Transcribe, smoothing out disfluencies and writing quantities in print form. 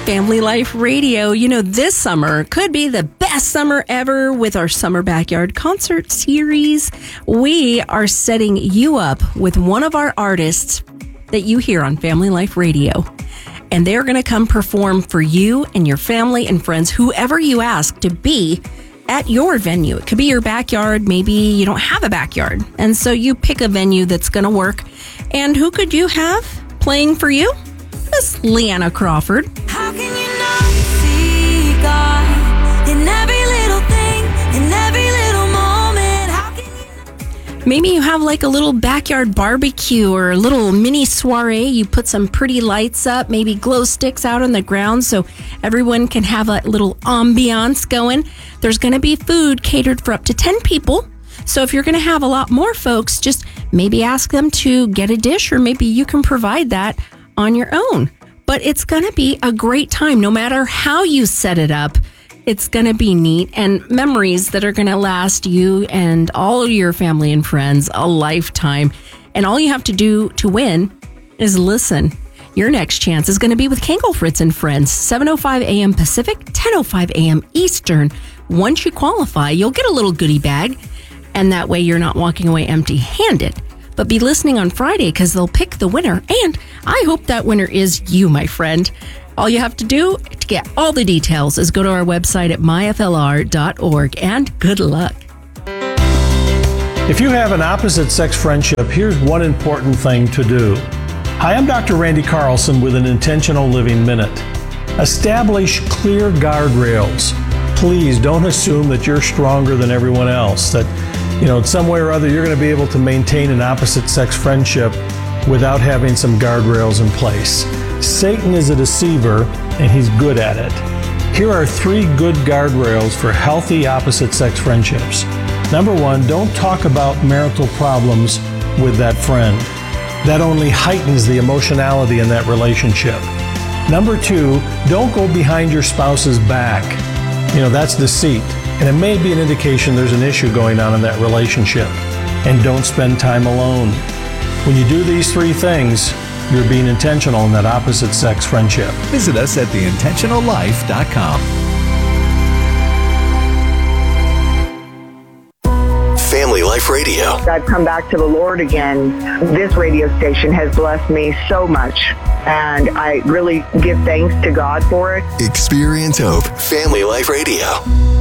Family Life Radio. You know, this summer could be the best summer ever with our Summer Backyard Concert Series. We are setting you up with one of our artists that you hear on Family Life Radio. And they're going to come perform for you and your family and friends, whoever you ask to be at your venue. It could be your backyard. Maybe you don't have a backyard. And so you pick a venue that's going to work. And who could you have playing for you? Miss Leanna Crawford. How can you not see God in every little thing, in every little moment? How can you... Maybe you have like a little backyard barbecue or a little mini soiree. You put some pretty lights up, maybe glow sticks out on the ground so everyone can have a little ambiance going. There's going to be food catered for up to 10 people. So if you're going to have a lot more folks, just maybe ask them to get a dish, or maybe you can provide that on your own. But it's going to be a great time. No matter how you set it up, it's going to be neat and memories that are going to last you and all your family and friends a lifetime. And all you have to do to win is listen. Your next chance is going to be with Kangle Fritz and Friends, 7:05 a.m. Pacific, 10:05 a.m. Eastern. Once you qualify, you'll get a little goodie bag, and that way you're not walking away empty-handed. But be listening on Friday because they'll pick the winner, and I hope that winner is you, my friend. All you have to do to get all the details is go to our website at myflr.org, and good luck. If you have an opposite-sex friendship, here's one important thing to do. Hi, I'm Dr. Randy Carlson with an Intentional Living Minute. Establish clear guardrails. Please don't assume that you're stronger than everyone else, that in some way or other, you're going to be able to maintain an opposite-sex friendship without having some guardrails in place. Satan is a deceiver, and he's good at it. Here are 3 good guardrails for healthy opposite-sex friendships. Number 1, don't talk about marital problems with that friend. That only heightens the emotionality in that relationship. Number 2, don't go behind your spouse's back. That's deceit. And it may be an indication there's an issue going on in that relationship. And don't spend time alone. When you do these 3 things, you're being intentional in that opposite-sex friendship. Visit us at theintentionallife.com. Family Life Radio. I've come back to the Lord again. This radio station has blessed me so much, and I really give thanks to God for it. Experience hope. Family Life Radio.